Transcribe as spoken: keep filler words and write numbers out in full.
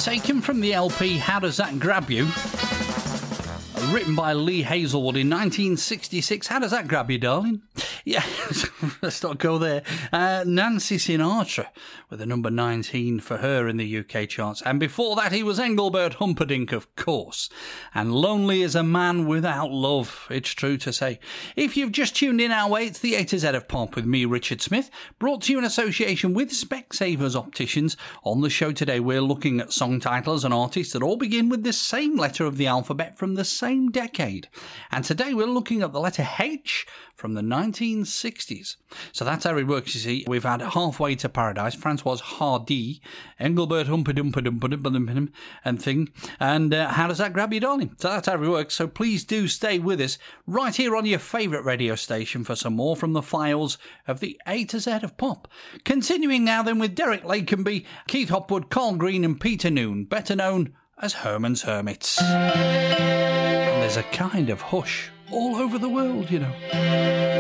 Taken from the L P How Does That Grab You? Written by Lee Hazelwood in nineteen sixty-six. How does that grab you, darling? Yeah, let's not go there. Uh, Nancy Sinatra with a number nineteen for her in the U K charts. And before that, he was Engelbert Humperdinck, of course. And Lonely as a Man Without Love, it's true to say. If you've just tuned in our way, it's the A to Z of Pop with me, Richard Smith, brought to you in association with Specsavers Opticians. On the show today, we're looking at song titles and artists that all begin with the same letter of the alphabet from the same decade. And today we're looking at the letter H from the nineteen sixties. So that's how it works, you see. We've had Halfway to Paradise, Francois Hardy, Engelbert Humperdinck and thing. And uh, How Does That Grab You, Darling? So that's how it works. So please do stay with us right here on your favourite radio station for some more from the files of the A to Z of Pop. Continuing now then with Derek Lakenby, Keith Hopwood, Carl Green and Peter Noon, better known as Herman's Hermits. And there's a kind of hush all over the world, you know.